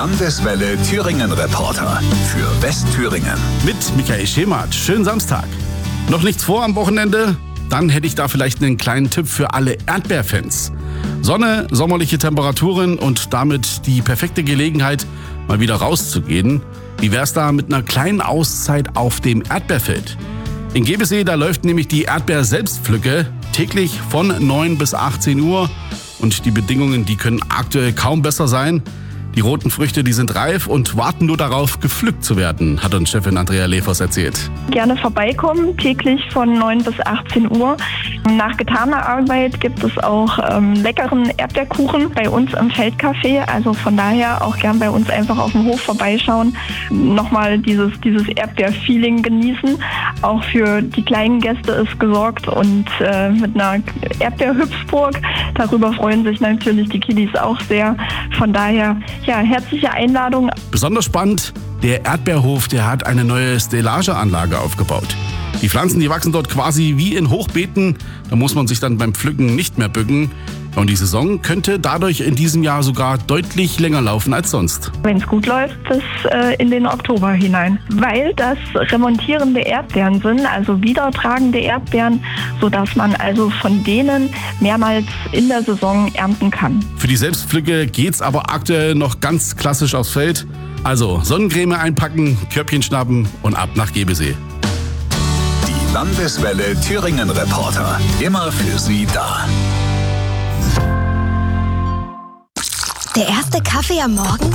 Landeswelle Thüringen Reporter für Westthüringen. Mit Michael Schemert. Schönen Samstag. Noch nichts vor am Wochenende? Dann hätte ich da vielleicht einen kleinen Tipp für alle Erdbeerfans. Sonne, sommerliche Temperaturen und damit die perfekte Gelegenheit, mal wieder rauszugehen. Wie wär's da mit einer kleinen Auszeit auf dem Erdbeerfeld? In Gebesee, da läuft nämlich die Erdbeer-Selbstpflücke täglich von 9 bis 18 Uhr. Und die Bedingungen, die können aktuell kaum besser sein. Die roten Früchte, die sind reif und warten nur darauf, gepflückt zu werden, hat uns Chefin Andrea Levers erzählt. Gerne vorbeikommen, täglich von 9 bis 18 Uhr. Nach getaner Arbeit gibt es auch leckeren Erdbeerkuchen bei uns im Feldcafé. Also von daher auch gern bei uns einfach auf dem Hof vorbeischauen. Nochmal dieses Erdbeer-Feeling genießen. Auch für die kleinen Gäste ist gesorgt und mit einer Erdbeerhüpfburg. Darüber freuen sich natürlich die Kiddies auch sehr. Von daher, ja, herzliche Einladung. Besonders spannend, der Erdbeerhof, der hat eine neue Stellageanlage aufgebaut. Die Pflanzen, die wachsen dort quasi wie in Hochbeeten. Da muss man sich dann beim Pflücken nicht mehr bücken. Und die Saison könnte dadurch in diesem Jahr sogar deutlich länger laufen als sonst. Wenn es gut läuft, bis in den Oktober hinein. Weil das remontierende Erdbeeren sind, also wiedertragende Erdbeeren, sodass man also von denen mehrmals in der Saison ernten kann. Für die Selbstpflücke geht's aber aktuell noch ganz klassisch aufs Feld. Also Sonnencreme einpacken, Körbchen schnappen und ab nach Gebesee. Die Landeswelle Thüringen Reporter, immer für Sie da. Der erste Kaffee am Morgen?